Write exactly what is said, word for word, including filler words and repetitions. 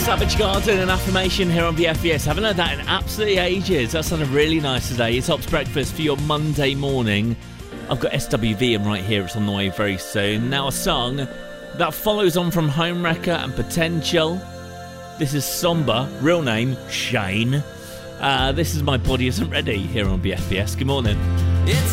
Savage Garden and Affirmation here on B F B S. Haven't heard that in absolutely ages. That sounded really nice today. It's Ops Breakfast for your Monday morning. I've got S W V in right here. It's on the way very soon. Now a song that follows on from Homewrecker and Potential. This is Somber, real name Shane. Uh, this is My Body Isn't Ready here on B F B S. Good morning. It's